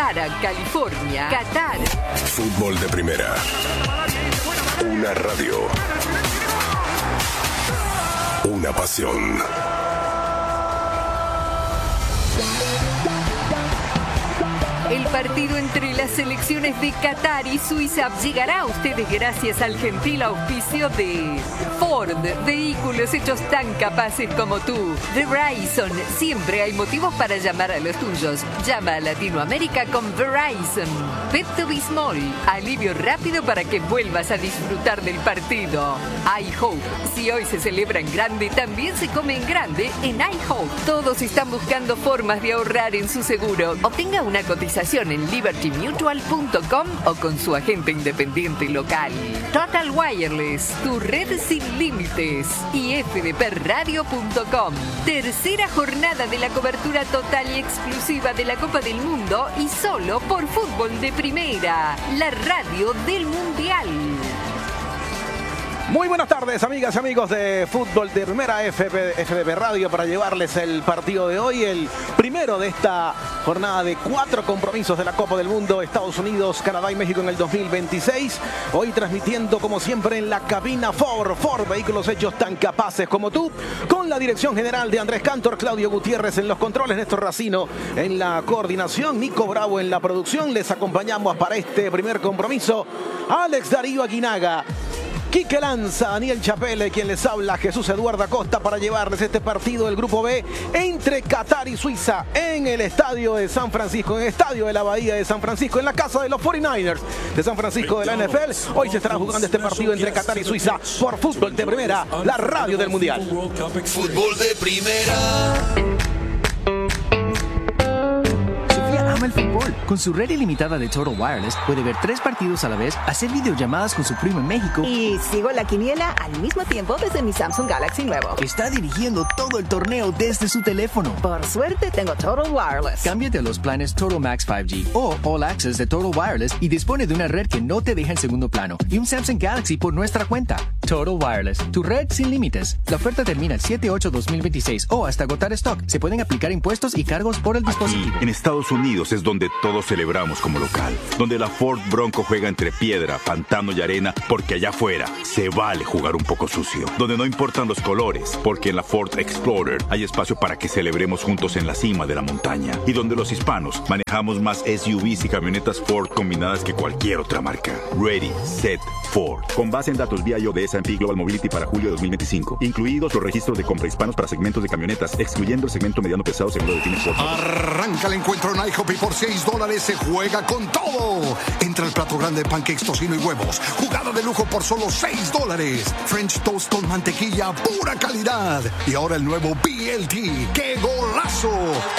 Sahara, California, Qatar. Fútbol de primera. Una radio. Una pasión. El partido entre las selecciones de Qatar y Suiza llegará a ustedes gracias al gentil auspicio de Ford, vehículos hechos tan capaces como tú. The Verizon, siempre hay motivos para llamar a los tuyos. Llama a Latinoamérica con Verizon. Pepto-Bismol, alivio rápido para que vuelvas a disfrutar del partido. iHope, si hoy se celebra en grande, también se come en grande en iHope. Todos están buscando formas de ahorrar en su seguro. Obtenga una cotización en libertymutual.com o con su agente independiente local. Total Wireless, tu red sin límites. Y fdpradio.com. Tercera jornada de la cobertura total y exclusiva de la Copa del Mundo y solo por Fútbol de Primera, la radio del Mundial. Muy buenas tardes, amigas y amigos de Fútbol de Primera, FDP Radio, para llevarles el partido de hoy, el primero de esta jornada de 4 compromisos de la Copa del Mundo, Estados Unidos, Canadá y México en el 2026. Hoy transmitiendo, como siempre, en la cabina Ford, vehículos hechos tan capaces como tú, con la dirección general de Andrés Cantor, Claudio Gutiérrez en los controles, Néstor Racino en la coordinación, Nico Bravo en la producción. Les acompañamos para este primer compromiso Alex Darío Aguinaga, Quique Lanza, Daniel Chapelle, quien les habla, Jesús Eduardo Acosta, para llevarles este partido del Grupo B entre Qatar y Suiza en el Estadio de San Francisco, en el Estadio de la Bahía de San Francisco, en la casa de los 49ers de San Francisco de la NFL. Hoy se estará jugando este partido entre Qatar y Suiza por Fútbol de Primera, la radio del Mundial. Fútbol de Primera. Ama el fútbol. Con su red ilimitada de Total Wireless puede ver 3 partidos a la vez, hacer videollamadas con su primo en México y sigo la quiniela al mismo tiempo desde mi Samsung Galaxy nuevo. Está dirigiendo todo el torneo desde su teléfono. Por suerte tengo Total Wireless. Cámbiate a los planes Total Max 5G o All Access de Total Wireless y dispone de una red que no te deja en segundo plano y un Samsung Galaxy por nuestra cuenta. Total Wireless, tu red sin límites. La oferta termina el 7/8/2026 o hasta agotar stock. Se pueden aplicar impuestos y cargos por el dispositivo. En Estados Unidos es donde todos celebramos como local, donde la Ford Bronco juega entre piedra, pantano y arena, porque allá afuera se vale jugar un poco sucio, donde no importan los colores, porque en la Ford Explorer hay espacio para que celebremos juntos en la cima de la montaña, y donde los hispanos manejamos más SUVs y camionetas Ford combinadas que cualquier otra marca. Ready, Set, Ford. Con base en datos BIO de S&P Global Mobility para julio de 2025, incluidos los registros de compra hispanos para segmentos de camionetas, excluyendo el segmento mediano pesado según lo define Ford. Arranca el encuentro en IHOP y por $6 se juega con todo. Entra el plato grande de pancakes, tocino y huevos. Jugada de lujo por solo $6. French toast con mantequilla, pura calidad. Y ahora el nuevo BLT. ¡Qué golazo!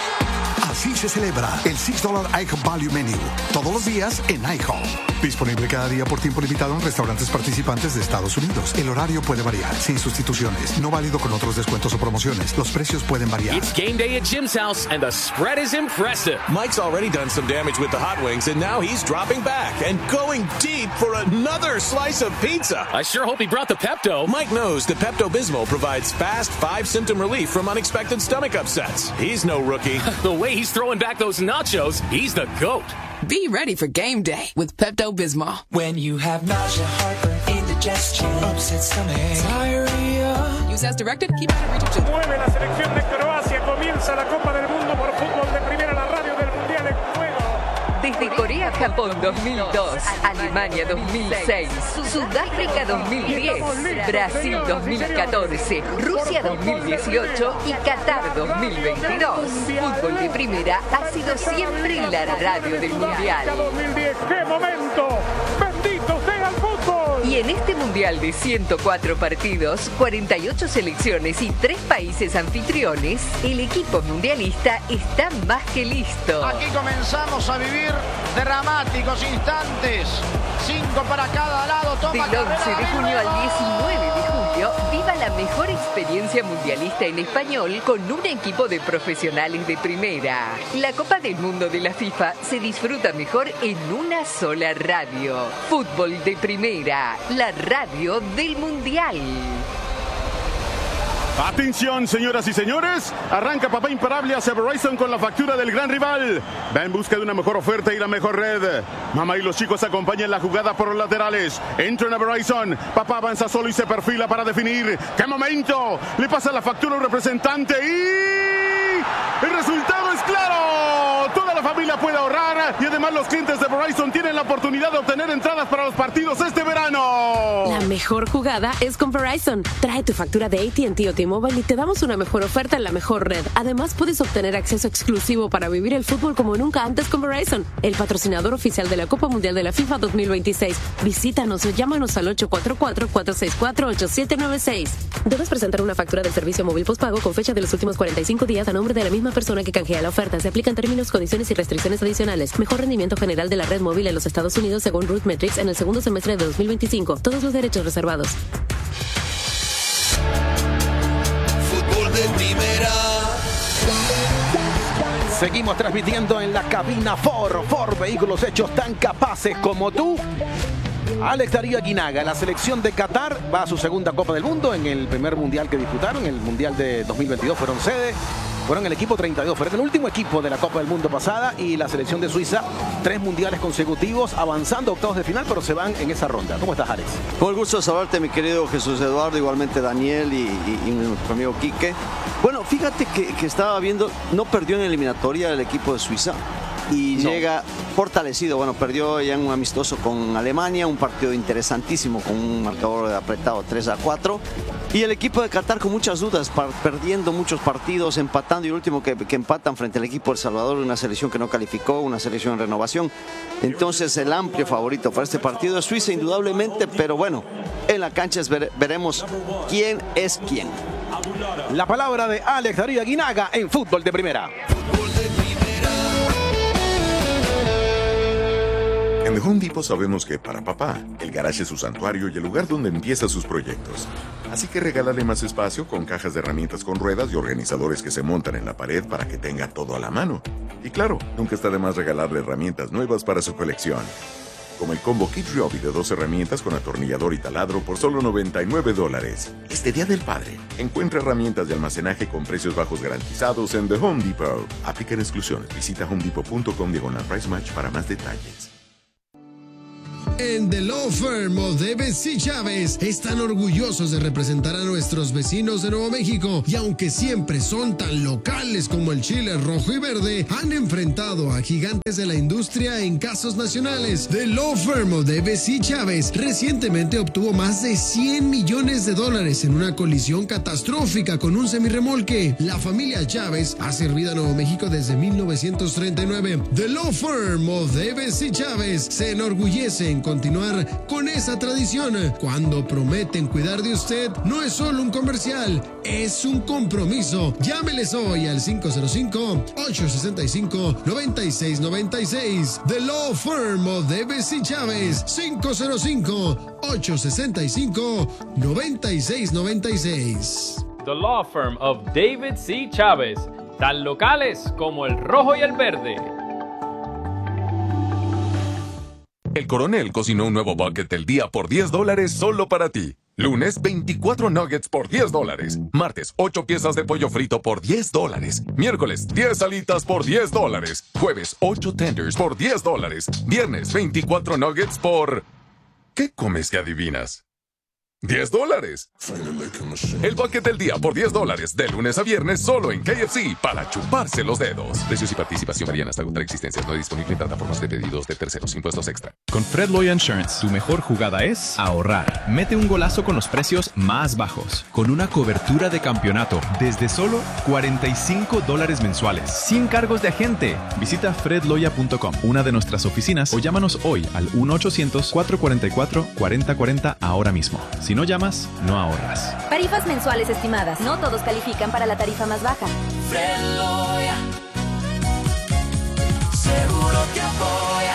Así se celebra el $6 IHOP Value Menu. Todos los días en IHOP. Disponible cada día por tiempo limitado en restaurantes participantes de Estados Unidos. El horario puede variar, sin sustituciones. No válido con otros descuentos o promociones. Los precios pueden variar. It's game day at Jim's house, and the spread is impressive. Mike's already done some damage with the hot wings, and now he's dropping back and going deep for another slice of pizza. I sure hope he brought the Pepto. Mike knows that Pepto-Bismol provides fast 5-symptom relief from unexpected stomach upsets. He's no rookie. The way he's throwing back those nachos, he's the GOAT. Be ready for game day with Pepto-Bismol. When you have nausea, heartburn, indigestion, upset stomach, diarrhea. Use as directed. Keep out of reach of children. Mueve la selección de Croacia. Comienza la Copa del Mundo por Fútbol de Primera, la radio del Mundial en juego. Desde Corea, Japón 2002, Alemania 2006, Sudáfrica 2010, Brasil 2014, Rusia 2018 y Qatar 2022. Fútbol de Primera ha sido siempre la radio del Mundial. 2010, ¡qué momento! ¡Bendito sea el fútbol! Y en este Mundial de 104 partidos, 48 selecciones y 3 países anfitriones, el equipo mundialista está más que listo. Aquí comenzamos a vivir dramáticos instantes. 5 para cada lado. Toma del 11 de junio al 19 de julio, viva la mejor experiencia mundialista en español con un equipo de profesionales de primera. La Copa del Mundo de la FIFA se disfruta mejor en una sola radio. Fútbol de Primera, la radio del Mundial. Atención, señoras y señores, arranca papá imparable hacia Verizon con la factura del gran rival. Va en busca de una mejor oferta y la mejor red. Mamá y los chicos acompañan la jugada por los laterales. Entran a Verizon, papá avanza solo y se perfila para definir. ¡Qué momento! Le pasa la factura a un representante y... ¡el resultado es claro! Toda la familia puede ahorrar y además los clientes de Verizon tienen la oportunidad de obtener entradas para los partidos este verano. La mejor jugada es con Verizon. Trae tu factura de AT&T o T-Mobile y te damos una mejor oferta en la mejor red. Además, puedes obtener acceso exclusivo para vivir el fútbol como nunca antes con Verizon, el patrocinador oficial de la Copa Mundial de la FIFA 2026. Visítanos o llámanos al 844-464-8796. Debes presentar una factura del servicio móvil postpago con fecha de los últimos 45 días a nombre de la misma persona que canjea la oferta. Se aplican términos, condiciones y restricciones adicionales. Mejor rendimiento general de la red móvil en los Estados Unidos según Root Metrics en el segundo semestre de 2025. Todos los derechos reservados. Fútbol de primera. Seguimos transmitiendo en la cabina Ford Vehículos hechos tan capaces como tú. Alex Darío Aguinaga, la selección de Qatar va a su segunda Copa del Mundo. En el primer mundial que disputaron, el mundial de 2022, fueron sede. Fueron el equipo 32, fueron el último equipo de la Copa del Mundo pasada, y la selección de Suiza, 3 mundiales consecutivos, avanzando a octavos de final, pero se van en esa ronda. ¿Cómo estás, Alex? Con el gusto de saludarte, mi querido Jesús Eduardo, igualmente Daniel y nuestro amigo Quique. Bueno, fíjate que estaba viendo, no perdió en eliminatoria el equipo de Suiza. Y llega fortalecido. Bueno, perdió ya en un amistoso con Alemania, un partido interesantísimo con un marcador apretado 3-4. Y el equipo de Qatar con muchas dudas, perdiendo muchos partidos, empatando, y el último que empatan frente al equipo de El Salvador, una selección que no calificó, una selección en renovación. Entonces el amplio favorito para este partido es Suiza, indudablemente, pero bueno, en la cancha veremos quién es quién. La palabra de Alex Darío Aguinaga en Fútbol de Primera. En The Home Depot sabemos que para papá, el garage es su santuario y el lugar donde empieza sus proyectos. Así que regálale más espacio con cajas de herramientas con ruedas y organizadores que se montan en la pared para que tenga todo a la mano. Y claro, nunca está de más regalarle herramientas nuevas para su colección. Como el combo Kit Ryobi de 2 herramientas con atornillador y taladro por solo $99. Este Día del Padre, encuentra herramientas de almacenaje con precios bajos garantizados en The Home Depot. Aplican exclusiones. Visita homedepot.com/price match para más detalles. En The Law Firm of Davis C. Chávez están orgullosos de representar a nuestros vecinos de Nuevo México, y aunque siempre son tan locales como el chile rojo y verde, han enfrentado a gigantes de la industria en casos nacionales. The Law Firm of Davis C. Chávez recientemente obtuvo más de $100 millones en una colisión catastrófica con un semirremolque. La familia Chávez ha servido a Nuevo México desde 1939. The Law Firm of Davis C. Chávez se enorgullece en continuar con esa tradición. Cuando prometen cuidar de usted, no es solo un comercial, es un compromiso. Llámeles hoy al 505-865-9696. The Law Firm of Davis C. Chávez, 505-865-9696. The Law Firm of David C. Chávez, tan locales como el rojo y el verde. El Coronel cocinó un nuevo bucket del día por $10 solo para ti. Lunes, 24 nuggets por $10. Martes, 8 piezas de pollo frito por $10. Miércoles, 10 alitas por $10. Jueves, 8 tenders por $10. Viernes, 24 nuggets por... ¿Qué comes que adivinas? $10. El bucket del día por $10, de lunes a viernes, solo en KFC, para chuparse los dedos. Precios y participación varían hasta agotar existencias. No disponible en plataformas de pedidos de terceros. Impuestos extra. Con Fred Loya Insurance, tu mejor jugada es ahorrar. Mete un golazo con los precios más bajos, con una cobertura de campeonato desde solo $45 mensuales, sin cargos de agente. Visita fredloya.com, una de nuestras oficinas, o llámanos hoy al 1-800-444-4040 ahora mismo. Si no llamas, no ahorras. Tarifas mensuales estimadas. No todos califican para la tarifa más baja. Fred Loya. Seguro que apoya.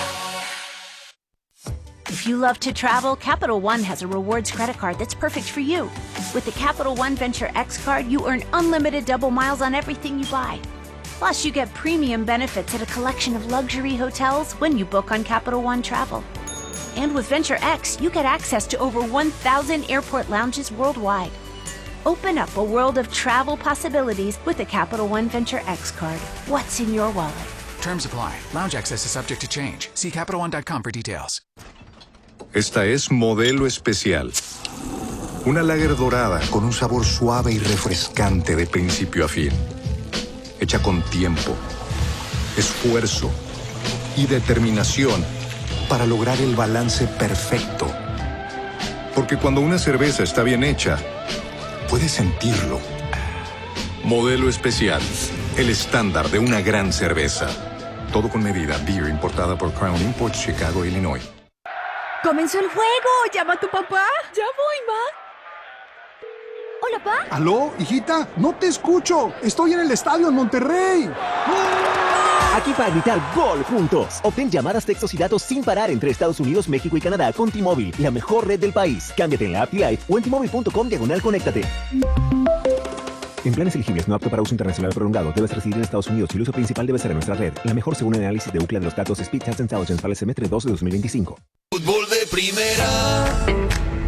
If you love to travel, Capital One has a rewards credit card that's perfect for you. With the Capital One Venture X card, you earn unlimited double miles on everything you buy. Plus, you get premium benefits at a collection of luxury hotels when you book on Capital One Travel. And with Venture X, you get access to over 1,000 airport lounges worldwide. Open up a world of travel possibilities with the Capital One Venture X card. What's in your wallet? Terms apply. Lounge access is subject to change. See CapitalOne.com for details. Esta es Modelo Especial. Una lager dorada con un sabor suave y refrescante de principio a fin. Hecha con tiempo, esfuerzo y determinación para lograr el balance perfecto. Porque cuando una cerveza está bien hecha, puedes sentirlo. Modelo Especial, el estándar de una gran cerveza. Todo con medida. Beer importada por Crown Imports, Chicago, Illinois. ¡Comenzó el juego! ¡Llama a tu papá! ¡Ya voy, ma! Hola, pa. ¿Aló, hijita? No te escucho. Estoy en el estadio en Monterrey. Aquí para gritar gol juntos. Obtén llamadas, textos y datos sin parar entre Estados Unidos, México y Canadá con T-Mobile, la mejor red del país. Cámbiate en la app T-Life o en T-Mobile.com/conéctate. En planes elegibles no apto para uso internacional prolongado, debes residir en Estados Unidos y el uso principal debe ser en nuestra red. La mejor según el análisis de Ookla de los datos Speedtest Intelligence para el semestre 2 de 2025. Fútbol de primera.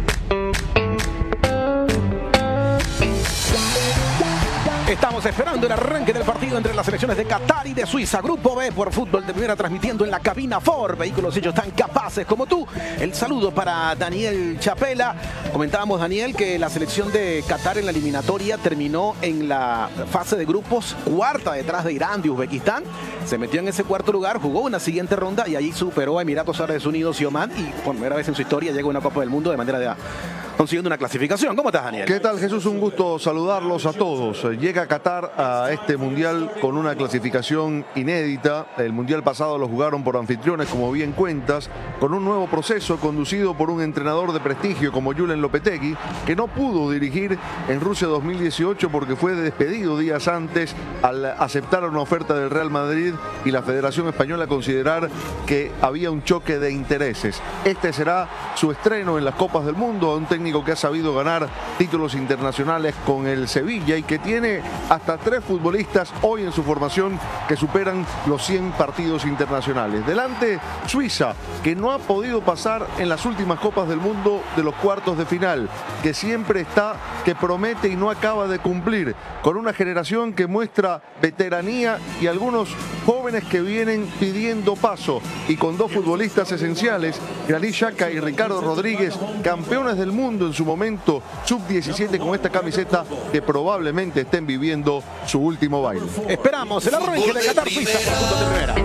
Estamos esperando el arranque del partido entre las selecciones de Qatar y de Suiza. Grupo B por Fútbol de Primera, transmitiendo en la cabina Ford. Vehículos ellos tan capaces como tú. El saludo para Daniel Chapela. Comentábamos, Daniel, que la selección de Qatar en la eliminatoria terminó en la fase de grupos cuarta detrás de Irán, de Uzbekistán. Se metió en ese cuarto lugar, jugó una siguiente ronda y allí superó a Emiratos Árabes Unidos y Oman. Y por primera vez en su historia llega a una Copa del Mundo de manera de consiguiendo una clasificación. ¿Cómo estás, Daniel? ¿Qué tal, Jesús? Un gusto saludarlos a todos. Llega Qatar a este mundial con una clasificación inédita. El mundial pasado lo jugaron por anfitriones, como bien cuentas, con un nuevo proceso conducido por un entrenador de prestigio como Julen Lopetegui, que no pudo dirigir en Rusia 2018 porque fue despedido días antes al aceptar una oferta del Real Madrid y la Federación Española considerar que había un choque de intereses. Este será su estreno en las Copas del Mundo, un técnico que ha sabido ganar títulos internacionales con el Sevilla y que tiene hasta 3 futbolistas hoy en su formación que superan los 100 partidos internacionales. Delante, Suiza, que no ha podido pasar en las últimas Copas del Mundo de los cuartos de final, que siempre está, que promete y no acaba de cumplir, con una generación que muestra veteranía y algunos jóvenes que vienen pidiendo paso, y con 2 futbolistas esenciales, Granit Xhaka y Ricardo Rodríguez, campeones del mundo en su momento, sub-17 con esta camiseta, que probablemente estén viviendo su último baile. Esperamos el arranque de Qatar Suiza por Fútbol de Primera.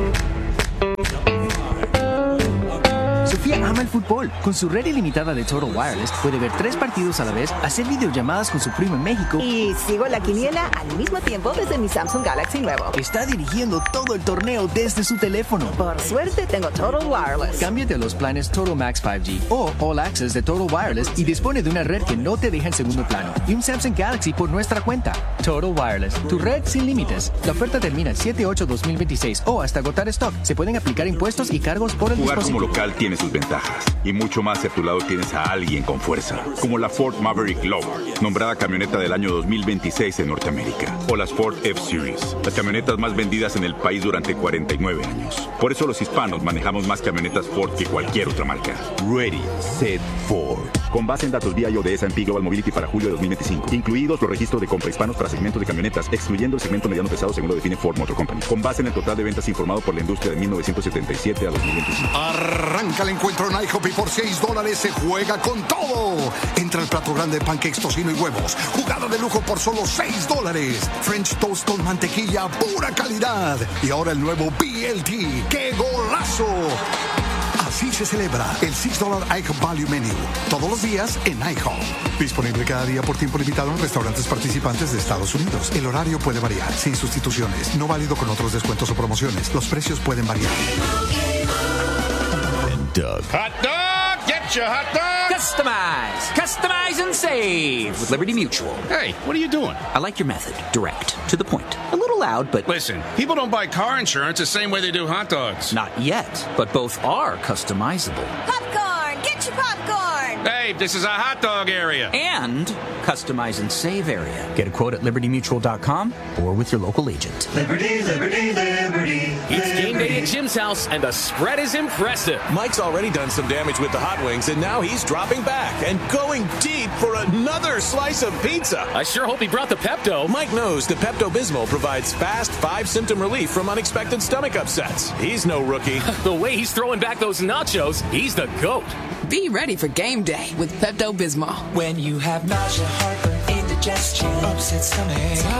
Sofía ama el fútbol. Con su red ilimitada de Total Wireless puede ver 3 partidos a la vez, hacer videollamadas con su primo en México. Y sigo la quiniela al mismo tiempo desde mi Samsung Galaxy nuevo. Está dirigiendo todo el torneo desde su teléfono. Por suerte tengo Total Wireless. Cámbiate a los planes Total Max 5G o All Access de Total Wireless y dispone de una red que no te deja en segundo plano y un Samsung Galaxy por nuestra cuenta. Total Wireless, tu red sin límites. La oferta termina el 7/8/2026 o hasta agotar stock. Se pueden aplicar impuestos y cargos por el dispositivo. dispositivo. Como local tiene sus ventajas y mucho más si a tu lado tienes a alguien con fuerza, como la Ford Maverick Lover, nombrada camioneta del año 2026 en Norteamérica, o las Ford F-Series, las camionetas más vendidas en el país durante 49 años. Por eso los hispanos manejamos más camionetas Ford que cualquier otra marca. Ready, Set, Ford. Con base en datos BIOD de S&P Global Mobility para julio de 2025, incluidos los registros de compra hispanos para segmentos de camionetas, excluyendo el segmento mediano pesado según lo define Ford Motor Company. Con base en el total de ventas informado por la industria de 1977 a 2025. Arranca el encuentro en IHOP y por $6 se juega con todo. Entra el plato grande de pancakes, tocino y huevos. Jugada de lujo por solo $6. French toast con mantequilla, pura calidad. Y ahora el nuevo BLT. ¡Qué golazo! Así se celebra el $6 IHOP Value Menu. Todos los días en IHOP. Disponible cada día por tiempo limitado en restaurantes participantes de Estados Unidos. El horario puede variar, sin sustituciones. No válido con otros descuentos o promociones. Los precios pueden variar. Doug. Hot dog! Get your hot dog! Customize! Customize and save with Liberty Mutual. Hey, what are you doing? I like your method. Direct. To the point. A little loud, but... Listen, people don't buy car insurance the same way they do hot dogs. Not yet, but both are customizable. Popcorn! Get your popcorn! Hey, Hey, this is a hot dog area. And customize and save area. Get a quote at libertymutual.com or with your local agent. Liberty, liberty, liberty. It's game day at Jim's house, and the spread is impressive. Mike's already done some damage with the hot wings, and now he's dropping back and going deep for another slice of pizza. I sure hope he brought the Pepto. Mike knows the Pepto-Bismol provides fast 5-symptom relief from unexpected stomach upsets. He's no rookie. The way he's throwing back those nachos, he's the GOAT. Be ready for game day with Pepto-Bismol. When you have nausea, heartburn, indigestion, upset stomach,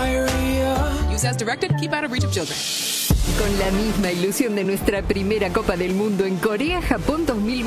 diarrhea. Use as directed. Keep out of reach of children. Con la misma ilusión de nuestra primera Copa del Mundo en Corea-Japón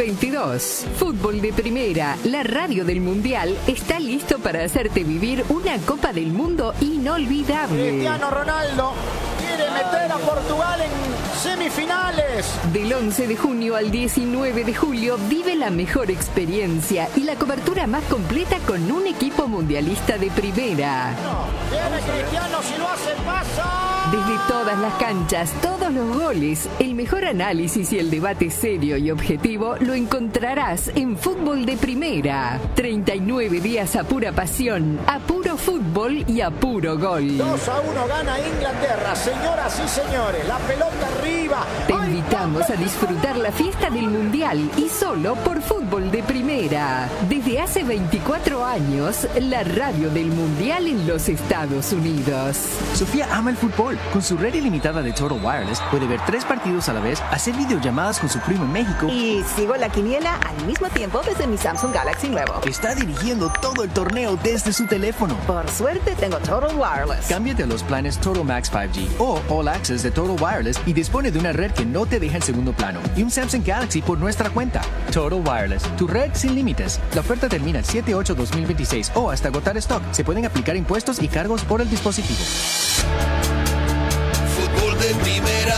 2022, Fútbol de Primera, la radio del Mundial, está listo para hacerte vivir una Copa del Mundo inolvidable. Cristiano Ronaldo quiere meter a Portugal en semifinales. Del 11 de junio al 19 de julio vive la mejor experiencia y la cobertura más completa con un equipo mundialista de primera. Viene Cristiano, si lo hace pasa. Desde todas las canchas, todos los goles, el mejor análisis y el debate serio y objetivo lo encontrarás en Fútbol de Primera. 39 días a pura pasión, a puro fútbol y a puro gol. 2-1 gana Inglaterra, señoras y señores, la pelota arriba. Te invitamos a disfrutar la fiesta del Mundial y solo por Fútbol de Primera. Desde hace 24 años, la radio del Mundial en los Estados Unidos. Sofía ama el fútbol. Con su red ilimitada de Total Wireless puede ver 3 partidos a la vez, hacer videollamadas con su primo en México. Y sigo la quiniela al mismo tiempo desde mi Samsung Galaxy nuevo. Está dirigiendo todo el torneo desde su teléfono. Por suerte tengo Total Wireless. Cámbiate a los planes Total Max 5G o All Access de Total Wireless y dispone de una red que no te deja en segundo plano y un Samsung Galaxy por nuestra cuenta. Total Wireless, tu red sin límites. La oferta termina el 7/8/2026 o hasta agotar stock. Se pueden aplicar impuestos y cargos por el dispositivo. Fútbol de Primera.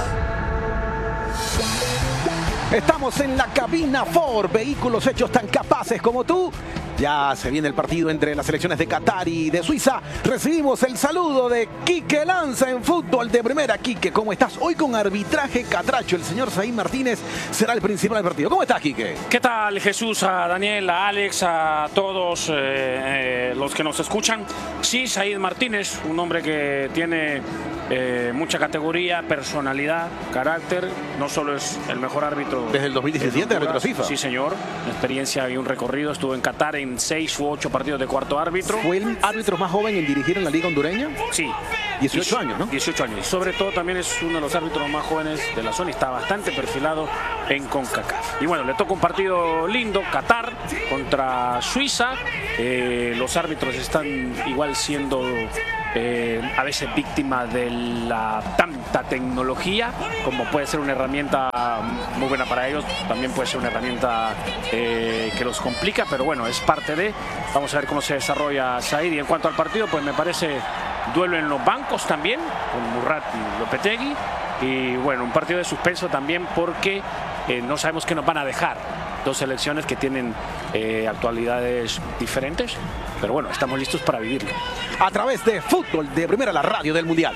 Estamos en la cabina Ford, vehículos hechos tan capaces como tú. Ya se viene el partido entre las selecciones de Qatar y de Suiza. Recibimos el saludo de Quique Lanza en Fútbol de Primera. Quique, ¿cómo estás? Hoy con arbitraje catracho. El señor Said Martínez será el principal del partido. ¿Cómo estás, Quique? ¿Qué tal, Jesús? A Daniel, a Alex, a todos los que nos escuchan. Sí, Said Martínez, un hombre que tiene mucha categoría, personalidad, carácter. No solo es el mejor árbitro. Desde el 2017, árbitro FIFA. Sí, señor. Una experiencia y un recorrido. Estuvo en Qatar en 6 u 8 partidos de cuarto árbitro. ¿Fue el árbitro más joven en dirigir en la Liga Hondureña? Sí. 18 años, ¿no? 18 años. Y sobre todo también es uno de los árbitros más jóvenes de la zona y está bastante perfilado en CONCACAF. Y bueno, le toca un partido lindo, Qatar contra Suiza. Los árbitros están igual siendo a veces víctimas de la tanta tecnología, como puede ser una herramienta muy buena para ellos, también puede ser una herramienta que los complica, pero bueno, es parte de. Vamos a ver cómo se desarrolla Said. Y en cuanto al partido, pues me parece duelo en los bancos también, con Murat y Lopetegui. Y bueno, un partido de suspenso también porque no sabemos qué nos van a dejar. Dos selecciones que tienen actualidades diferentes, pero bueno, estamos listos para vivirlo. A través de Fútbol de Primera, la radio del Mundial.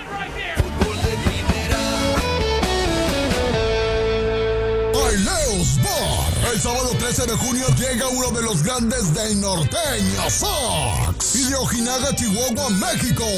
Aileos Bar. El sábado 13 de junio llega uno de los grandes del norteño, Sox. Y de Ojinaga, Chihuahua, México.